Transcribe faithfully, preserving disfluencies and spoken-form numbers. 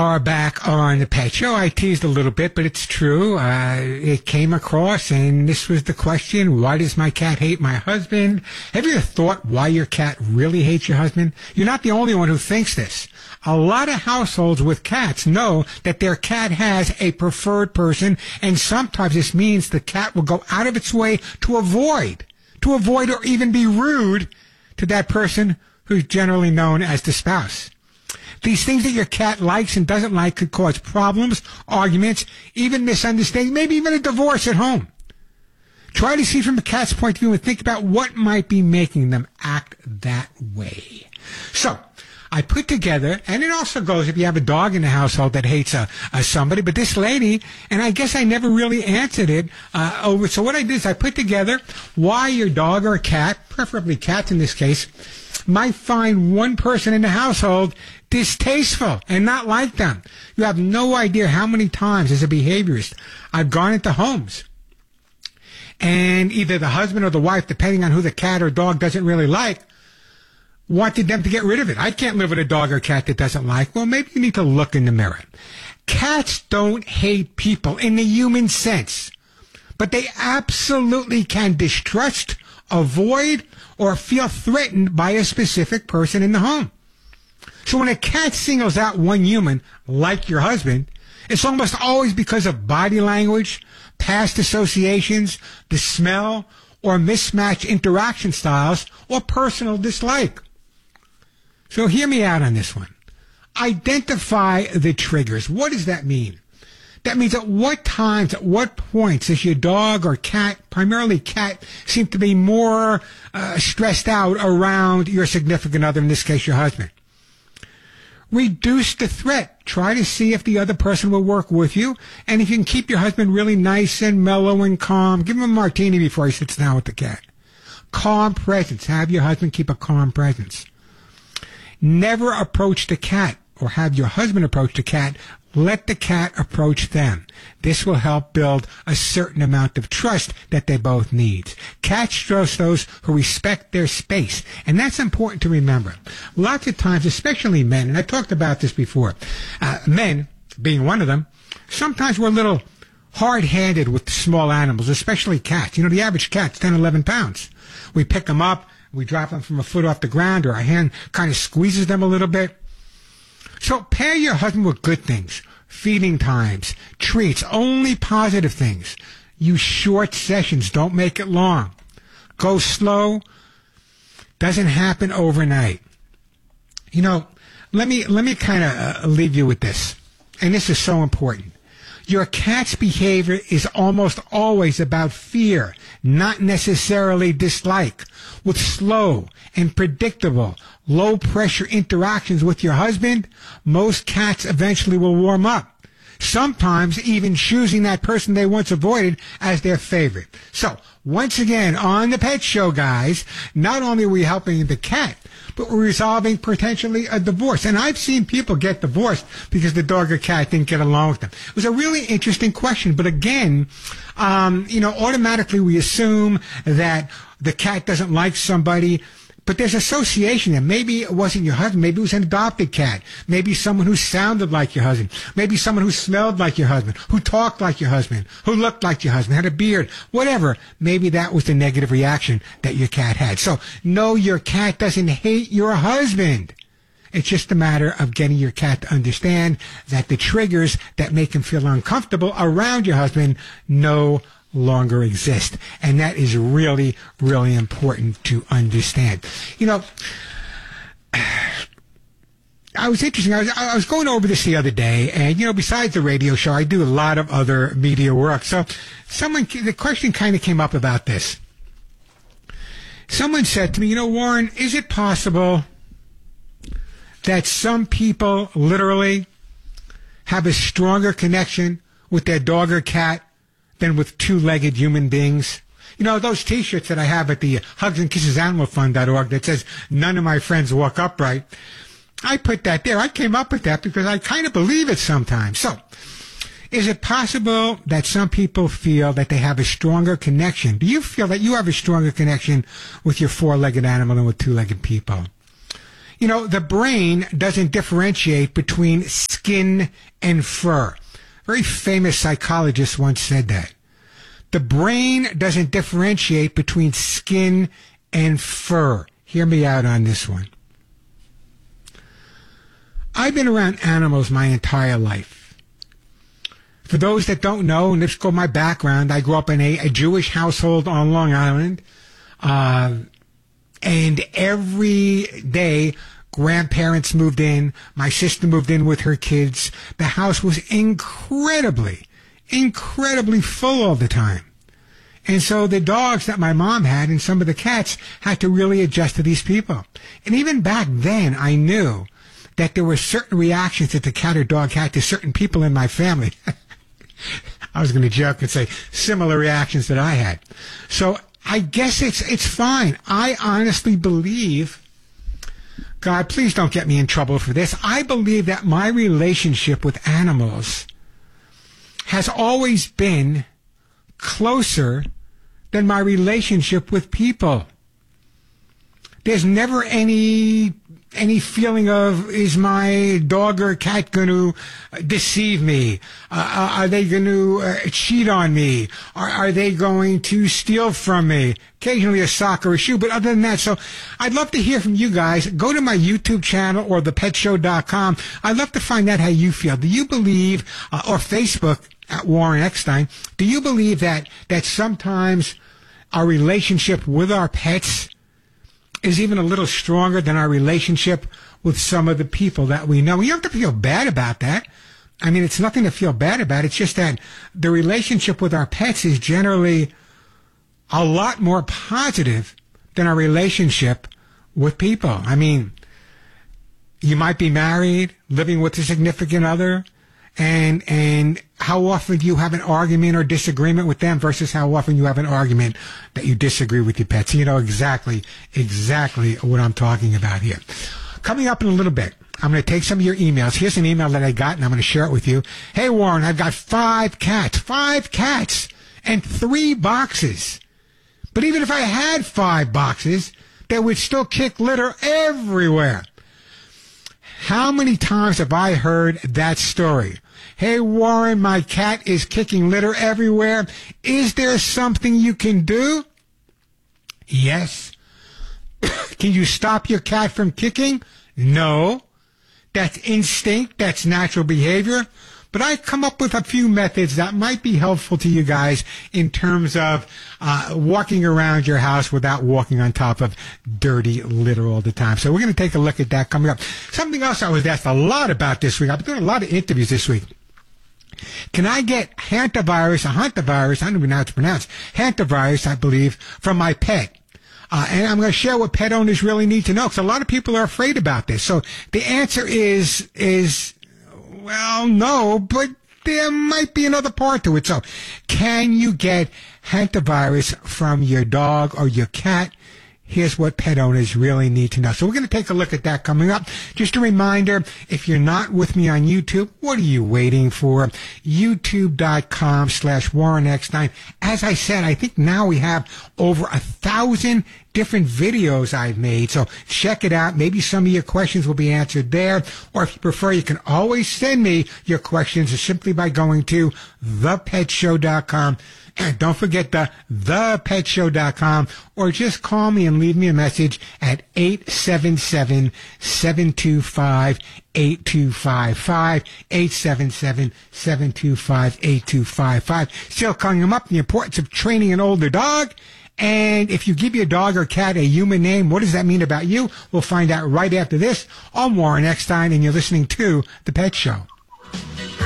Are back on the Pet Show. I teased a little bit, but it's true. Uh, it came across, and this was the question: why does my cat hate my husband? Have you ever thought why your cat really hates your husband? You're not the only one who thinks this. A lot of households with cats know that their cat has a preferred person, and sometimes this means the cat will go out of its way to avoid, to avoid or even be rude to that person who's generally known as the spouse. These things that your cat likes and doesn't like could cause problems, arguments, even misunderstanding, maybe even a divorce at home. Try to see from the cat's point of view and think about what might be making them act that way. So, I put together, and it also goes if you have a dog in the household that hates a, a somebody, but this lady, and I guess I never really answered it uh, over. So what I did is I put together why your dog or a cat, preferably cats in this case, might find one person in the household distasteful and not like them. You have no idea how many times as a behaviorist I've gone into homes and either the husband or the wife, depending on who the cat or dog doesn't really like, wanted them to get rid of it. I can't live with a dog or cat that doesn't like. Well, maybe you need to look in the mirror. Cats don't hate people in the human sense, but they absolutely can distrust, avoid, or feel threatened by a specific person in the home. So when a cat singles out one human, like your husband, it's almost always because of body language, past associations, the smell, or mismatched interaction styles, or personal dislike. So hear me out on this one. Identify the triggers. What does that mean? That means at what times, at what points does your dog or cat, primarily cat, seem to be more uh, stressed out around your significant other, in this case your husband? Reduce the threat. Try to see if the other person will work with you. And if you can keep your husband really nice and mellow and calm, give him a martini before he sits down with the cat. Calm presence. Have your husband keep a calm presence. Never approach the cat or have your husband approach the cat. Let the cat approach them. This will help build a certain amount of trust that they both need. Cats trust those who respect their space, and that's important to remember. Lots of times, especially men, and I talked about this before, uh, men, being one of them, sometimes we're a little hard-handed with small animals, especially cats. You know, the average cat's ten, eleven pounds. We pick them up, we drop them from a foot off the ground, or our hand kind of squeezes them a little bit. So pair your husband with good things, feeding times, treats, only positive things. Use short sessions. Don't make it long. Go slow. Doesn't happen overnight. You know, let me let me kind of uh, leave you with this, and this is so important. Your cat's behavior is almost always about fear, not necessarily dislike. With slow and predictable, low-pressure interactions with your husband, most cats eventually will warm up, sometimes even choosing that person they once avoided as their favorite. So, once again, on the Pet Show, guys, not only are we helping the cat, but we're resolving potentially a divorce. And I've seen people get divorced because the dog or cat didn't get along with them. It was a really interesting question. But again, um, you know, automatically we assume that the cat doesn't like somebody. But there's association there. Maybe it wasn't your husband. Maybe it was an adopted cat. Maybe someone who sounded like your husband. Maybe someone who smelled like your husband, who talked like your husband, who looked like your husband, had a beard, whatever. Maybe that was the negative reaction that your cat had. So, no, your cat doesn't hate your husband. It's just a matter of getting your cat to understand that the triggers that make him feel uncomfortable around your husband no longer exist. And that is really, really important to understand. You know, I was interesting. I was, I was going over this the other day, and, you know, besides the radio show, I do a lot of other media work. So someone, the question kind of came up about this. Someone said to me, you know, Warren, is it possible that some people literally have a stronger connection with their dog or cat than with two-legged human beings? You know, those T-shirts that I have at the Hugs and Kisses Animal Fund dot org that says, none of my friends walk upright. I put that there. I came up with that because I kind of believe it sometimes. So, is it possible that some people feel that they have a stronger connection? Do you feel that you have a stronger connection with your four-legged animal than with two-legged people? You know, the brain doesn't differentiate between skin and fur. A very famous psychologist once said that. The brain doesn't differentiate between skin and fur. Hear me out on this one. I've been around animals my entire life. For those that don't know, and let's go my background, I grew up in a, a Jewish household on Long Island. Uh, and every day, grandparents moved in. My sister moved in with her kids. The house was incredibly, incredibly full all the time. And so the dogs that my mom had and some of the cats had to really adjust to these people. And even back then, I knew that there were certain reactions that the cat or dog had to certain people in my family. I was going to joke and say similar reactions that I had. So I guess it's it's fine. I honestly believe, God, please don't get me in trouble for this. I believe that my relationship with animals has always been closer than my relationship with people. There's never any any feeling of, is my dog or cat going to deceive me? Uh, are they going to uh, cheat on me? Are, are they going to steal from me? Occasionally a sock or a shoe, but other than that, so I'd love to hear from you guys. Go to my YouTube channel or the pet show dot com. I'd love to find out how you feel. Do you believe, uh, or Facebook at Warren Eckstein, do you believe that, that sometimes our relationship with our pets is even a little stronger than our relationship with some of the people that we know? You don't have to feel bad about that. I mean, it's nothing to feel bad about. It's just that the relationship with our pets is generally a lot more positive than our relationship with people. I mean, you might be married, living with a significant other, and and how often do you have an argument or disagreement with them versus how often you have an argument that you disagree with your pets? You know exactly, exactly what I'm talking about here. Coming up in a little bit, I'm going to take some of your emails. Here's an email that I got, and I'm going to share it with you. Hey, Warren, I've got five cats, five cats, and three boxes. But even if I had five boxes, they would still kick litter everywhere. How many times have I heard that story? Hey, Warren, my cat is kicking litter everywhere. Is there something you can do? Yes. Can you stop your cat from kicking? No. That's instinct. That's natural behavior. But I come up with a few methods that might be helpful to you guys in terms of uh, walking around your house without walking on top of dirty litter all the time. So we're going to take a look at that coming up. Something else I was asked a lot about this week. I've been doing a lot of interviews this week. Can I get hantavirus, or hantavirus, I don't even know how to pronounce, hantavirus, I believe, from my pet? Uh, and I'm going to share what pet owners really need to know, because a lot of people are afraid about this. So the answer is, is, well, no, but there might be another part to it. So can you get hantavirus from your dog or your cat? Here's what pet owners really need to know. So we're going to take a look at that coming up. Just a reminder, if you're not with me on YouTube, what are you waiting for? YouTube.com slash Warren Eckstein. As I said, I think now we have over a thousand different videos I've made. So check it out. Maybe some of your questions will be answered there. Or if you prefer, you can always send me your questions simply by going to the pet show dot com. And don't forget the the pet show dot com, or just call me and leave me a message at eight seven seven, seven two five, eight two five five, eight seven seven, seven two five, eight two five five. Still calling them up, the importance of training an older dog. And if you give your dog or cat a human name, what does that mean about you? We'll find out right after this. I'm Warren Eckstein, and you're listening to The Pet Show.